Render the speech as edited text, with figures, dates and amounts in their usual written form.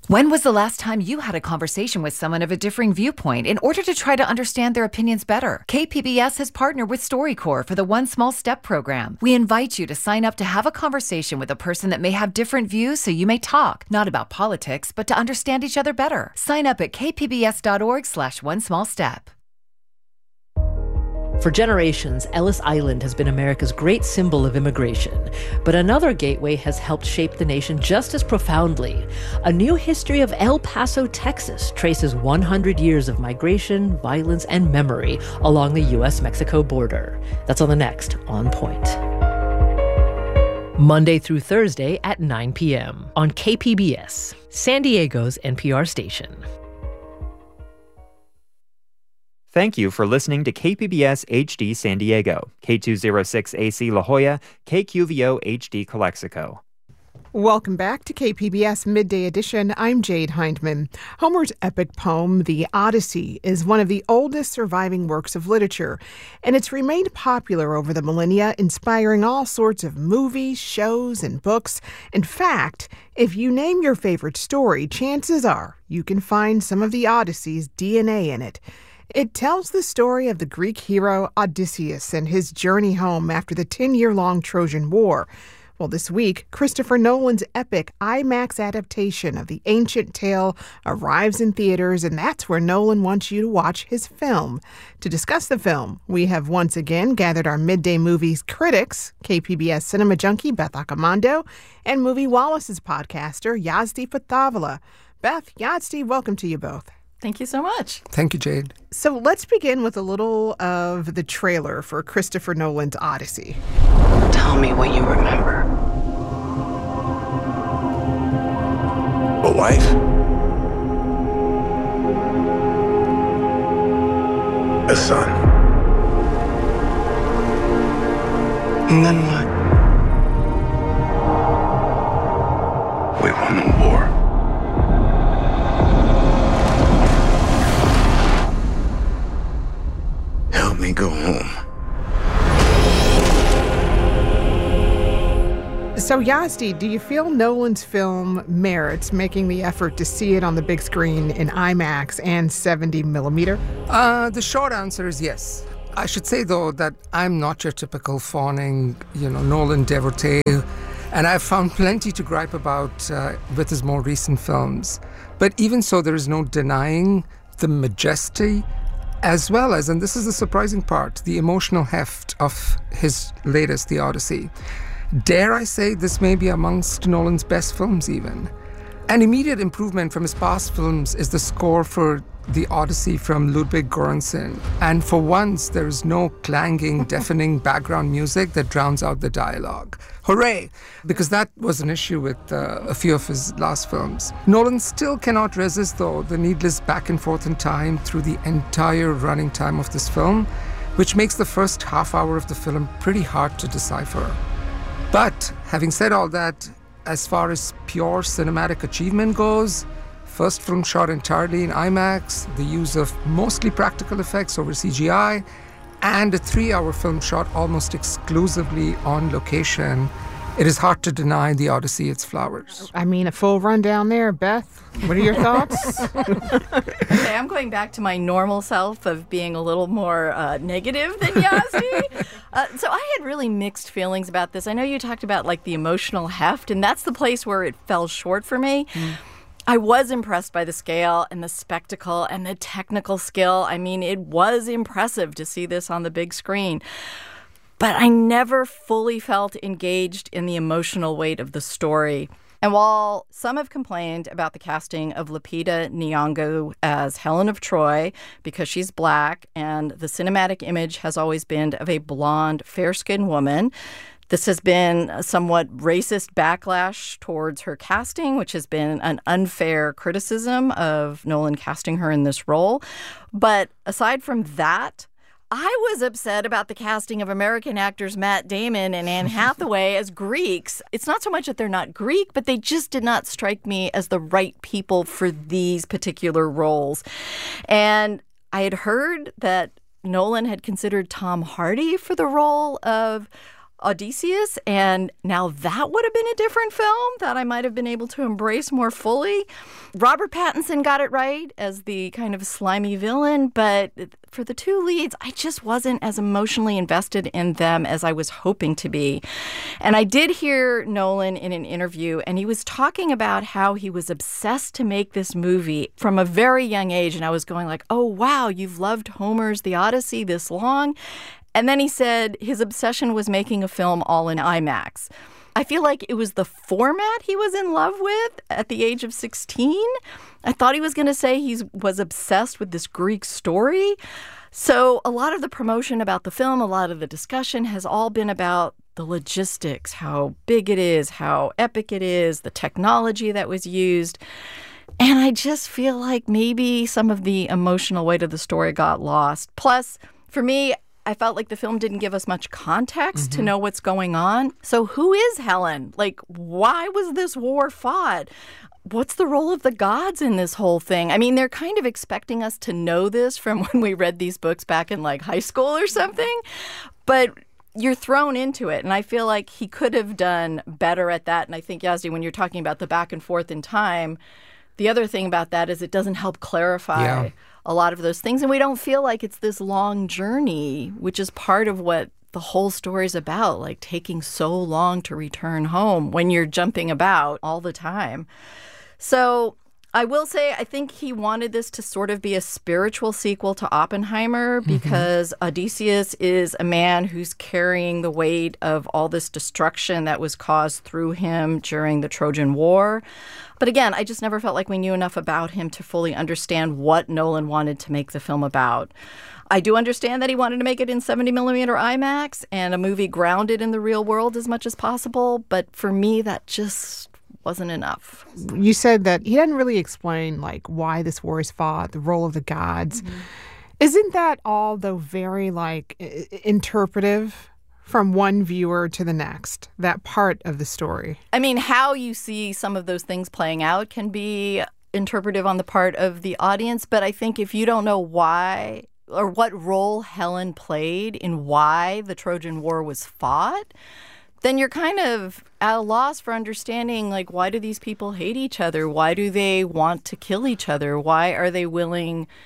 When was the last time you had a conversation with someone of a differing viewpoint in order to try to understand their opinions better? KPBS has partnered with StoryCorps for the One Small Step program. We invite you to sign up to have a conversation with a person that may have different views so you may talk, not about politics, but to understand each other better. Sign up at kpbs.org/onesmallstep. For generations, Ellis Island has been America's great symbol of immigration. But another gateway has helped shape the nation just as profoundly. A new history of El Paso, Texas, traces 100 years of migration, violence, and memory along the U.S.-Mexico border. That's on the next On Point. Monday through Thursday at 9 p.m. on KPBS, San Diego's NPR station. Thank you for listening to KPBS HD San Diego, K206AC La Jolla, KQVO HD Calexico. Welcome back to KPBS Midday Edition. I'm Jade Hindman. Homer's epic poem, The Odyssey, is one of the oldest surviving works of literature, and it's remained popular over the millennia, inspiring all sorts of movies, shows, and books. In fact, if you name your favorite story, chances are you can find some of the Odyssey's DNA in it. It tells the story of the Greek hero Odysseus and his journey home after the 10-year-long Trojan War. Well, this week, Christopher Nolan's epic IMAX adaptation of the ancient tale arrives in theaters, and that's where Nolan wants you to watch his film. To discuss the film, we have once again gathered our midday movies critics, KPBS cinema junkie Beth Accomando, and Movie Wallace's podcaster, Yazdi Fatavala. Beth, Yazdi, welcome to you both. Thank you so much. Thank you, Jade. So let's begin with a little of the trailer for Christopher Nolan's Odyssey. Tell me what you remember. A wife? A son? And then what? We won the war. Help me go home. So, Yazdi, do you feel Nolan's film merits making the effort to see it on the big screen in IMAX and 70 millimeter? The short answer is yes. I should say, though, that I'm not your typical fawning, Nolan devotee, and I've found plenty to gripe about with his more recent films. But even so, there is no denying the majesty, as well as, and this is the surprising part, the emotional heft of his latest, The Odyssey. Dare I say this may be amongst Nolan's best films even. An immediate improvement from his past films is the score for The Odyssey from Ludwig Göransson. And for once, there is no clanging, deafening background music that drowns out the dialogue. Hooray! Because that was an issue with a few of his last films. Nolan still cannot resist, though, the needless back and forth in time through the entire running time of this film, which makes the first half hour of the film pretty hard to decipher. But having said all that, as far as pure cinematic achievement goes, first film shot entirely in IMAX, the use of mostly practical effects over CGI, and a 3-hour film shot almost exclusively on location, it is hard to deny The Odyssey its flowers. I mean, a full rundown there. Beth, what are your thoughts? Okay, I'm going back to my normal self of being a little more negative than Yazdi. So I had really mixed feelings about this. I know you talked about like the emotional heft, and that's the place where it fell short for me. I was impressed by the scale and the spectacle and the technical skill. I mean, it was impressive to see this on the big screen. But I never fully felt engaged in the emotional weight of the story. And while some have complained about the casting of Lupita Nyong'o as Helen of Troy because she's Black and the cinematic image has always been of a blonde, fair-skinned woman, this has been a somewhat racist backlash towards her casting, which has been an unfair criticism of Nolan casting her in this role. But aside from that, I was upset about the casting of American actors Matt Damon and Anne Hathaway as Greeks. It's not so much that they're not Greek, but they just did not strike me as the right people for these particular roles. And I had heard that Nolan had considered Tom Hardy for the role of Odysseus, and now that would have been a different film that I might have been able to embrace more fully. Robert Pattinson got it right as the kind of slimy villain, but for the two leads, I just wasn't as emotionally invested in them as I was hoping to be. And I did hear Nolan in an interview, and he was talking about how he was obsessed to make this movie from a very young age, and I was going like, oh, wow, you've loved Homer's The Odyssey this long? And then he said his obsession was making a film all in IMAX. I feel like it was the format he was in love with at the age of 16. I thought he was going to say he was obsessed with this Greek story. So a lot of the promotion about the film, a lot of the discussion has all been about the logistics, how big it is, how epic it is, the technology that was used. And I just feel like maybe some of the emotional weight of the story got lost. Plus, for me, I felt like the film didn't give us much context to know what's going on. So who is Helen? Like, why was this war fought? What's the role of the gods in this whole thing? I mean, they're kind of expecting us to know this from when we read these books back in like high school or something. But you're thrown into it. And I feel like he could have done better at that. And I think, Yazdi, when you're talking about the back and forth in time, the other thing about that is it doesn't help clarify a lot of those things. And we don't feel like it's this long journey, which is part of what the whole story is about, like taking so long to return home when you're jumping about all the time. So I will say, I think he wanted this to sort of be a spiritual sequel to Oppenheimer because Odysseus is a man who's carrying the weight of all this destruction that was caused through him during the Trojan War. But again, I just never felt like we knew enough about him to fully understand what Nolan wanted to make the film about. I do understand that he wanted to make it in 70mm IMAX and a movie grounded in the real world as much as possible. But for me, that just wasn't enough. You said that he didn't really explain like why this war is fought, the role of the gods. Isn't that all though very like interpretive from one viewer to the next, that part of the story? I mean, how you see some of those things playing out can be interpretive on the part of the audience, but I think if you don't know why or what role Helen played in why the Trojan War was fought, then you're kind of at a loss for understanding, like, why do these people hate each other? Why do they want to kill each other? Why are they willing